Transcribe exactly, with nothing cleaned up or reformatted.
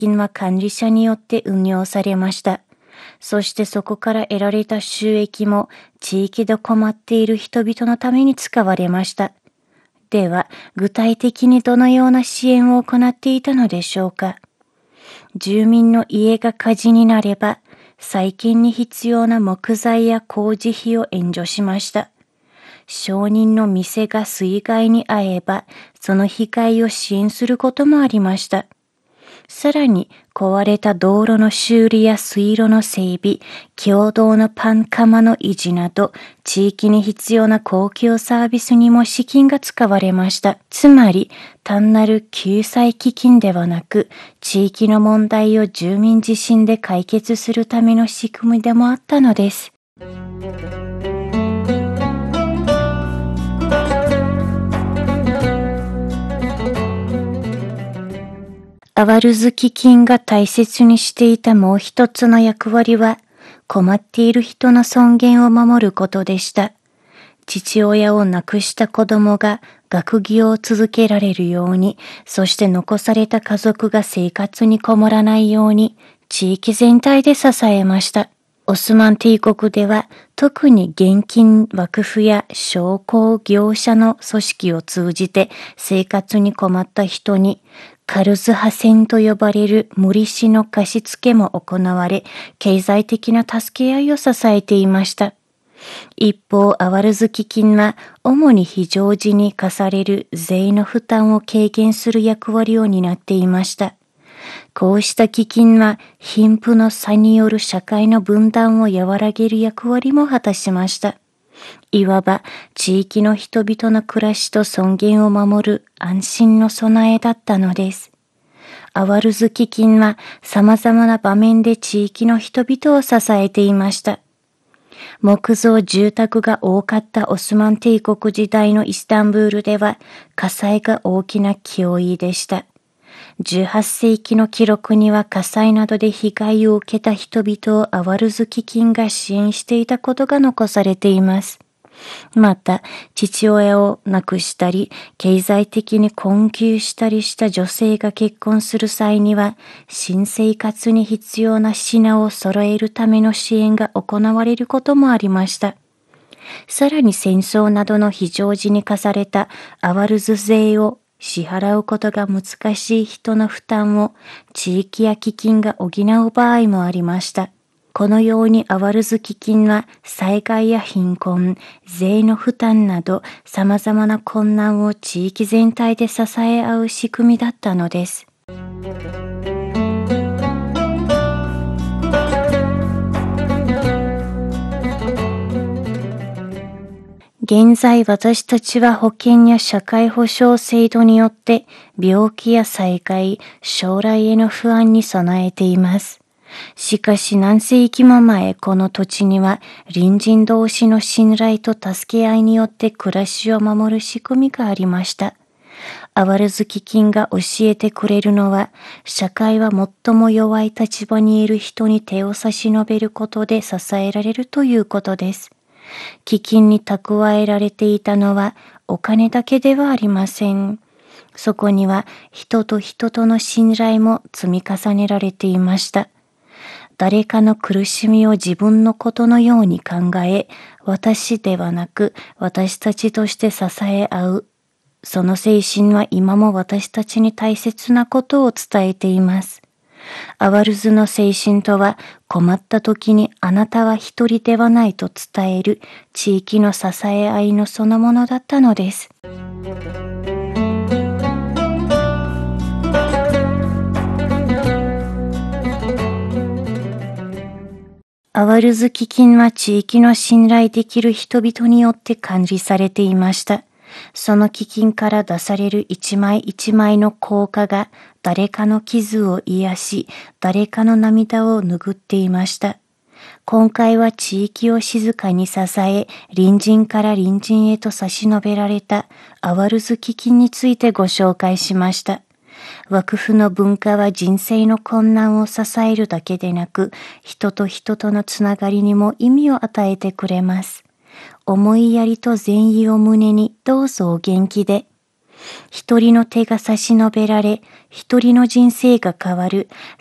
金は管理者によって運用されました。そしてそこから得られた収益も地域で困っている人々のために使われました。では、具体的にどのような支援を行っていたのでしょうか。住民の家が火事になれば、再建に必要な木材や工事費を援助しました。商人の店が水害に遭えば、その被害を支援することもありました。さらに、壊れた道路の修理や水路の整備、共同のパン窯の維持など、地域に必要な公共サービスにも資金が使われました。つまり、単なる救済基金ではなく、地域の問題を住民自身で解決するための仕組みでもあったのです。アワルズ基金が大切にしていたもう一つの役割は、困っている人の尊厳を守ることでした。父親を亡くした子供が学業を続けられるように、そして残された家族が生活に困らないように、地域全体で支えました。オスマン帝国では、特に現金枠付や商工業者の組織を通じて生活に困った人に、カルズ派遣と呼ばれる無利子の貸し付けも行われ、経済的な助け合いを支えていました。一方、アワルズ基金は、主に非常時に課される税の負担を軽減する役割を担っていました。こうした基金は、貧富の差による社会の分断を和らげる役割も果たしました。いわば、地域の人々の暮らしと尊厳を守る安心の備えだったのです。アワルズ基金は様々な場面で地域の人々を支えていました。木造住宅が多かったオスマン帝国時代のイスタンブールでは火災が大きな脅威でした。じゅうはっせいきの記録には火災などで被害を受けた人々をアワルズ基金が支援していたことが残されています。また、父親を亡くしたり、経済的に困窮したりした女性が結婚する際には、新生活に必要な品を揃えるための支援が行われることもありました。さらに戦争などの非常時に課されたアワルズ税を支払うことが難しい人の負担を地域や基金が補う場合もありました。このようにアワルズ基金は災害や貧困、税の負担など様々な困難を地域全体で支え合う仕組みだったのです。現在私たちは保険や社会保障制度によって病気や災害、将来への不安に備えています。しかし何世紀も前、この土地には隣人同士の信頼と助け合いによって暮らしを守る仕組みがありました。アワルズ基金が教えてくれるのは、社会は最も弱い立場にいる人に手を差し伸べることで支えられるということです。基金に蓄えられていたのはお金だけではありません。そこには人と人との信頼も積み重ねられていました。誰かの苦しみを自分のことのように考え、私ではなく私たちとして支え合う。その精神は今も私たちに大切なことを伝えています。アワルズの精神とは、困った時にあなたは一人ではないと伝える地域の支え合いのそのものだったのです。アワルズ基金は地域の信頼できる人々によって管理されていました。その基金から出される一枚一枚の硬貨が誰かの傷を癒し、誰かの涙を拭っていました。今回は地域を静かに支え、隣人から隣人へと差し伸べられたアワルズ基金についてご紹介しました。ワクフの文化は人生の困難を支えるだけでなく、人と人とのつながりにも意味を与えてくれます。思いやりと善意を胸にどうぞお元気で。 一人の手が差し伸べられ、一人の人生が変わる。